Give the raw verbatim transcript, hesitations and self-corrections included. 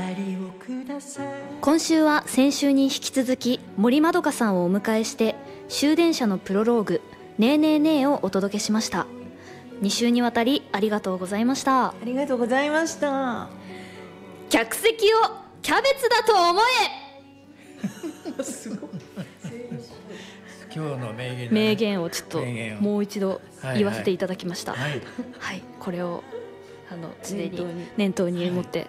今週は先週に引き続き森まどかさんをお迎えして終電車のプロローグねえねえねえをお届けしました。に週にわたりありがとうございました。 ありがとうございました。 客席をキャベツだと思えすごい今日の名言、ね、 名言をちょっともう一度言わせていただきました。 はい、はいはい、これをあの常に念頭に持って